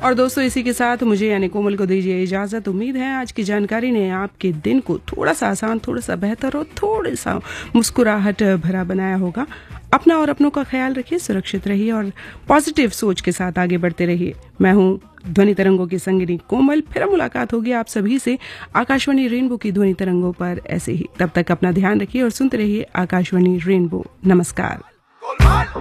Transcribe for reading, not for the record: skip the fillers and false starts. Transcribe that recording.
और दोस्तों इसी के साथ मुझे यानी कोमल को दीजिए इजाजत। उम्मीद है आज की जानकारी ने आपके दिन को थोड़ा सा आसान, थोड़ा सा बेहतर और थोड़ा सा मुस्कुराहट भरा बनाया होगा। अपना और अपनों का ख्याल रखिए, सुरक्षित रहिए और पॉजिटिव सोच के साथ आगे बढ़ते रहिए। मैं हूँ ध्वनि तरंगों की संगिनी कोमल। फिर मुलाकात होगी आप सभी से आकाशवाणी रेनबो की ध्वनि तरंगों पर ऐसे ही। तब तक अपना ध्यान रखिए और सुनते रहिए आकाशवाणी रेनबो। नमस्कार।